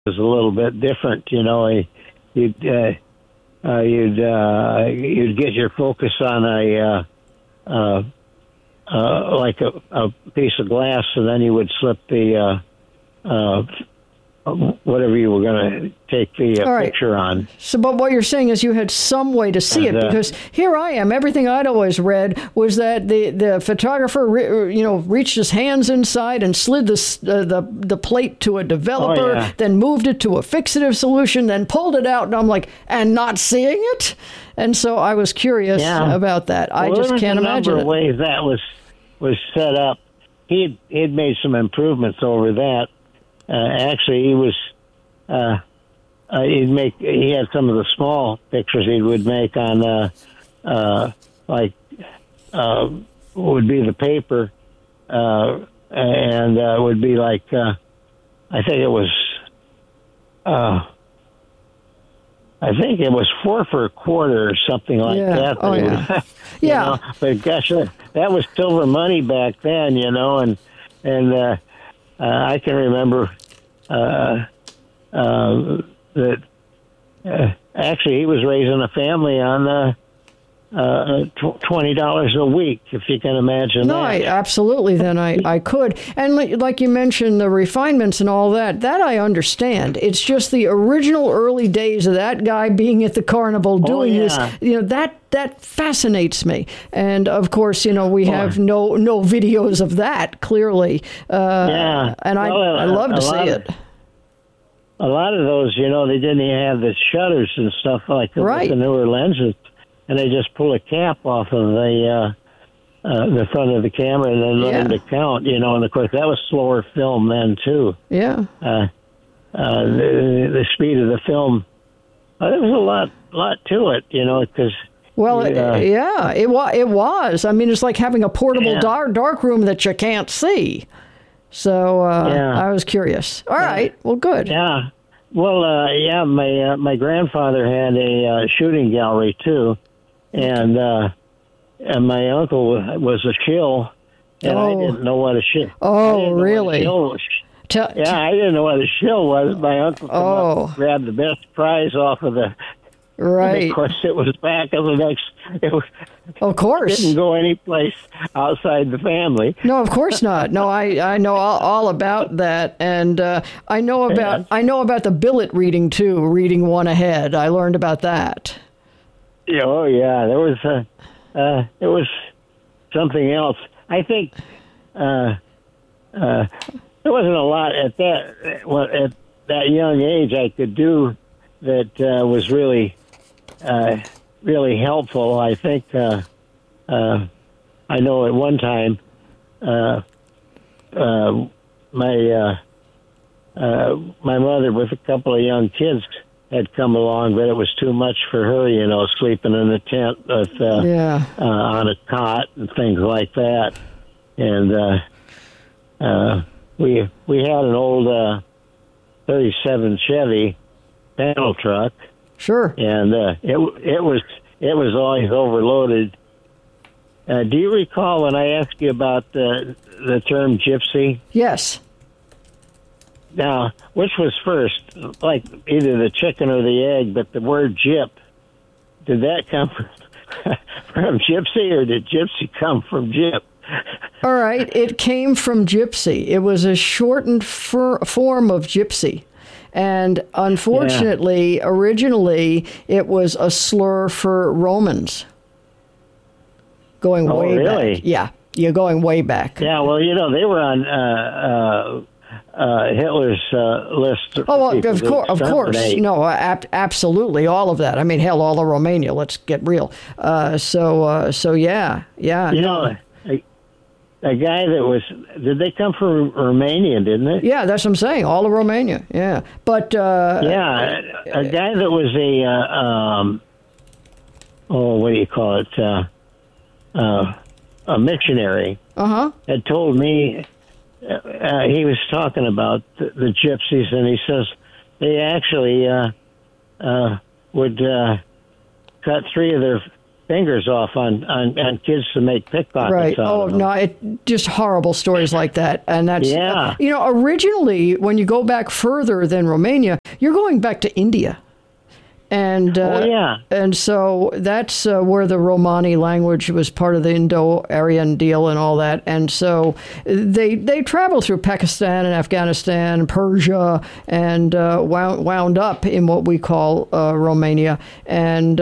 was a little bit different. You'd you'd get your focus on like a piece of glass, and then you would slip the whatever you were going to take the picture on. So, but what you're saying is you had some way to see it, because here I am. Everything I'd always read was that the photographer, reached his hands inside and slid the plate to a developer, then moved it to a fixative solution, then pulled it out, and I'm like, and not seeing it? And so I was curious about that. I just can't imagine it. Ways that was set up. He'd made some improvements over that. Actually, he was he had some of the small pictures he would make on would be the paper, and would be like I think it was 4 for a quarter or something like that. Oh, yeah. Yeah. But gosh, that was silver money back then, and I can remember that actually he was raising a family on $20 a week, if you can imagine that. Absolutely, then I could. And like you mentioned, the refinements and all that I understand. It's just the original early days of that guy being at the carnival doing this, that fascinates me. And of course, we have no videos of that, clearly. And I love to see it. A lot of those, they didn't even have the shutters and stuff like with the newer lenses. And they just pull a cap off of the front of the camera and then let them to count, and of course that was slower film then too. Yeah. The speed of the film, there was a lot to it, because. Well, it was. I mean, it's like having a portable dark room that you can't see. So I was curious. All right. Well, good. Yeah. Well, my grandfather had a shooting gallery too. And my uncle was a shill, and I didn't know what a shill. Oh, really? I didn't know what a shill was. My uncle grabbed the best prize off of the. Right. And of course, it was back of the next. Of course, it didn't go any place outside the family. No, of course not. No, I know all about that, and I know about the billet reading too. Reading one ahead, I learned about that. Oh yeah, there was it was something else. I think there wasn't a lot at that young age I could do that was really really helpful. I think I know at one time my mother with a couple of young kids had come along, but it was too much for her, sleeping in a tent with, on a cot and things like that. And we had an old 37 Chevy panel truck. Sure. And it was always overloaded. Do you recall when I asked you about the term gypsy? Yes. Now, which was first, like either the chicken or the egg, but the word gyp, did that come from gypsy, or did gypsy come from gyp? All right, it came from gypsy. It was a shortened form of gypsy. And unfortunately, originally, it was a slur for Romans. Going way back. Yeah, you're going way back. Yeah, well, they were on Hitler's list. Of course. No, absolutely, all of that. I mean, hell, all of Romania. Let's get real. So yeah. A guy that was, did they come from Romania, didn't they? Yeah, that's what I'm saying, all of Romania, yeah. But, a guy that was what do you call it, a missionary, had told me, he was talking about the gypsies, and he says they actually would cut 3 of their fingers off on kids to make pickpockets. Right. Out of them. No, just horrible stories like that. And that's, yeah. Originally, when you go back further than Romania, you're going back to India. And and so that's where the Romani language was part of the Indo-Aryan deal and all that. And so they traveled through Pakistan and Afghanistan, Persia, and wound up in what we call Romania. And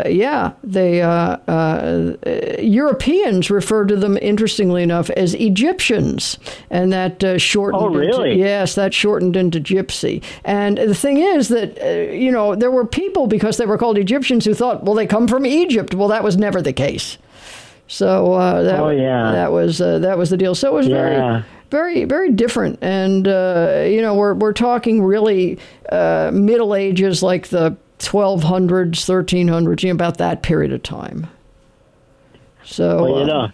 Europeans referred to them, interestingly enough, as Egyptians, and that shortened. Oh, really? Yes, that shortened into Gypsy. And the thing is that there were people, because they were called Egyptians, who thought, well, they come from Egypt. Well, that was never the case. So that was the deal. So it was very, very, very different. And we're talking really Middle Ages, like the 1200s, 1300s, about that period of time. So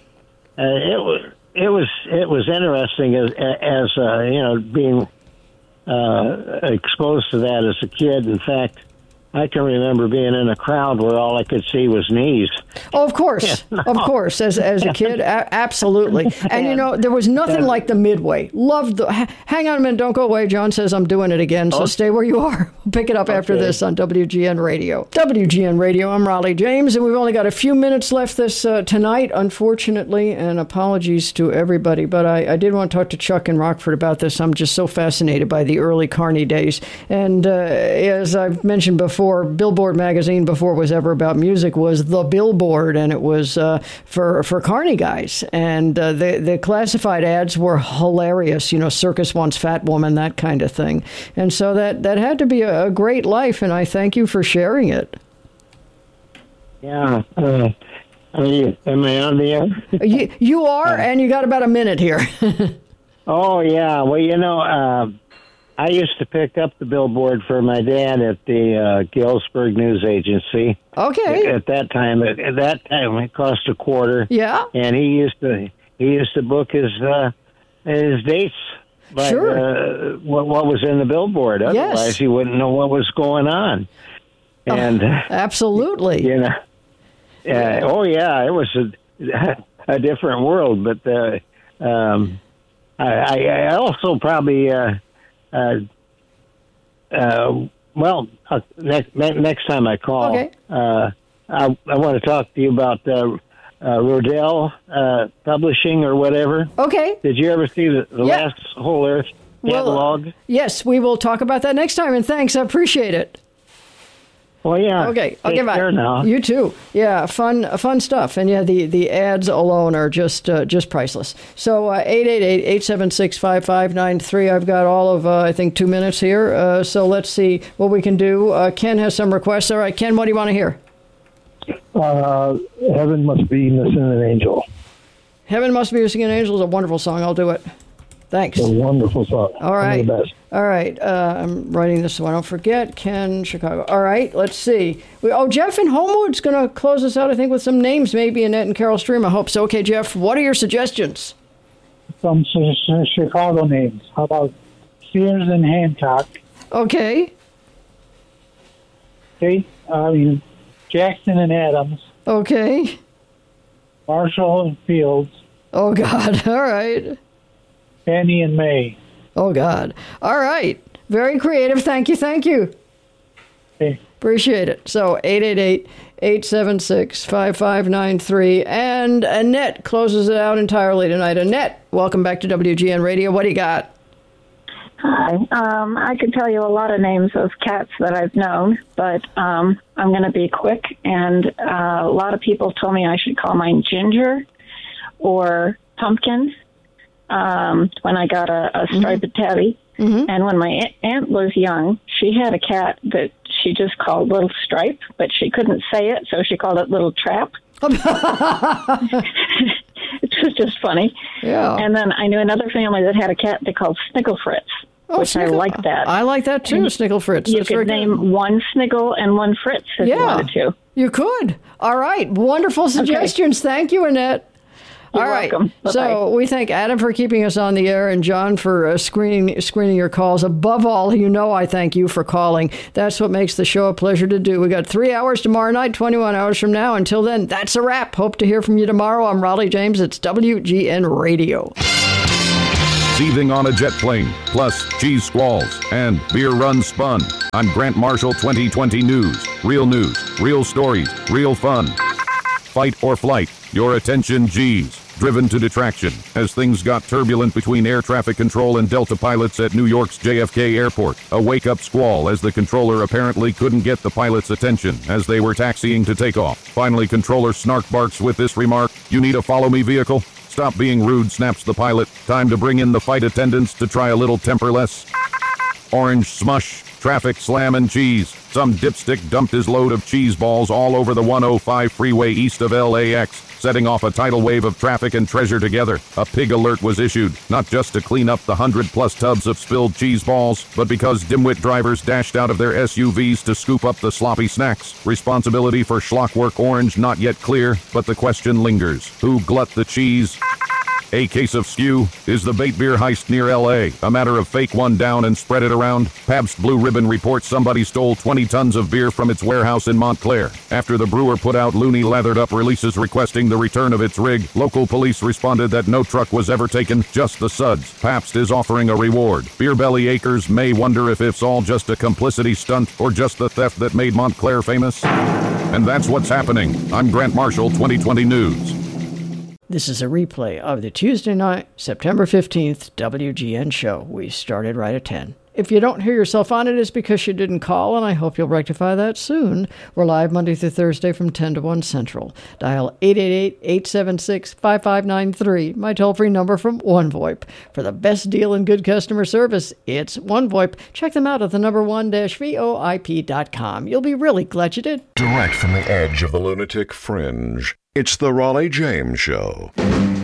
it was interesting as being exposed to that as a kid. In fact, I can remember being in a crowd where all I could see was knees. Oh, of course. Of course. As a kid, absolutely. And, there was nothing like the Midway. Loved hang on a minute. Don't go away. John says I'm doing it again, so stay where you are. We'll pick it up after this on WGN Radio. WGN Radio, I'm Raleigh James, and we've only got a few minutes left tonight, unfortunately, and apologies to everybody. But I did want to talk to Chuck in Rockford about this. I'm just so fascinated by the early Carney days. And as I've mentioned before, Billboard magazine, before it was ever about music, was the Billboard, and it was for Carney guys. And the classified ads were hilarious. Circus wants fat woman, that kind of thing. And so that had to be a great life, and I thank you for sharing it. Yeah. Am I on the air? You are, and you got about a minute here. Oh, yeah. Well, I used to pick up the Billboard for my dad at the Galesburg News Agency. Okay. At that time, it cost a quarter. Yeah. And he used to book his dates by what was in the Billboard. Otherwise, he wouldn't know what was going on. And absolutely. It was a different world. But I also probably. Next time I call, I want to talk to you about Rodell Publishing or whatever. Okay. Did you ever see the last Whole Earth catalog? Yes, we will talk about that next time, and thanks. I appreciate it. Well, yeah. Okay, Take care now. You too. Yeah, fun stuff. And the ads alone are just priceless. So 888-876-5593. I've got all of, I think, 2 minutes here. So let's see what we can do. Ken has some requests. All right, Ken, what do you want to hear? Heaven Must Be Missing an Angel. Heaven Must Be Missing an Angel is a wonderful song. I'll do it. Thanks. It's a wonderful song. All right. One of the best. All right. I'm writing this so I don't forget. Ken, Chicago. All right. Let's see. Jeff in Homewood's going to close us out, I think, with some names, maybe Annette and Carol Stream. I hope so. Okay, Jeff, what are your suggestions? Some Chicago names. How about Sears and Hancock? Okay. Okay. Jackson and Adams. Okay. Marshall and Fields. Oh, God. All right. Fannie and May. Oh, God. All right. Very creative. Thank you. Okay. Appreciate it. So 888-876-5593. And Annette closes it out entirely tonight. Annette, welcome back to WGN Radio. What do you got? Hi. I could tell you a lot of names of cats that I've known, but I'm going to be quick. And a lot of people told me I should call mine Ginger or Pumpkin. When I got a striped tabby. Mm-hmm. And when my aunt was young, she had a cat that she just called Little Stripe, but she couldn't say it, so she called it Little Trap. It was just funny. Yeah. And then I knew another family that had a cat they called Snickle Fritz, which I like that. I like that too, Snickle Fritz. You could name one Sniggle and one Fritz if you wanted to. You could. All right. Wonderful suggestions. Okay. Thank you, Annette. All right. welcome. Bye-bye. So we thank Adam for keeping us on the air and John for screening your calls. Above all, I thank you for calling. That's what makes the show a pleasure to do. We got 3 hours tomorrow night, 21 hours from now. Until then, that's a wrap. Hope to hear from you tomorrow. I'm Raleigh James. It's WGN Radio. Seething on a jet plane, plus cheese squalls and beer runs spun. I'm Grant Marshall, 2020 News. Real stories, real fun. Fight or flight. Your attention, G's. Driven to detraction as things got turbulent between air traffic control and Delta pilots at New York's JFK Airport. A wake-up squall as the controller apparently couldn't get the pilot's attention as they were taxiing to take off. Finally, controller snark barks with this remark, "You need a follow-me vehicle?" "Stop being rude," snaps the pilot. "Time to bring in the flight attendants to try a little temper less." Orange smush, traffic slam and cheese. Some dipstick dumped his load of cheese balls all over the 105 freeway east of LAX, setting off a tidal wave of traffic and treasure together. A pig alert was issued, not just to clean up the 100-plus tubs of spilled cheese balls, but because dimwit drivers dashed out of their SUVs to scoop up the sloppy snacks. Responsibility for schlockwork orange not yet clear, but the question lingers. Who glut the cheese? A case of skew. Is the bait beer heist near L.A. a matter of fake one down and spread it around? Pabst Blue Ribbon reports somebody stole 20 tons of beer from its warehouse in Montclair. After the brewer put out loony lathered-up releases requesting the return of its rig, local police responded that no truck was ever taken, just the suds. Pabst is offering a reward. Beer belly acres may wonder if it's all just a complicity stunt or just the theft that made Montclair famous. And that's what's happening. I'm Grant Marshall, 2020 News. This is a replay of the Tuesday night, September 15th WGN show. We started right at 10. If you don't hear yourself on it, it's because you didn't call, and I hope you'll rectify that soon. We're live Monday through Thursday from 10 to 1 Central. Dial 888-876-5593, my toll-free number from OneVoIP. For the best deal and good customer service, it's OneVoIP. Check them out at the number 1-VoIP.com. You'll be really glad you did. Direct from the edge of the lunatic fringe, it's the Raleigh James Show.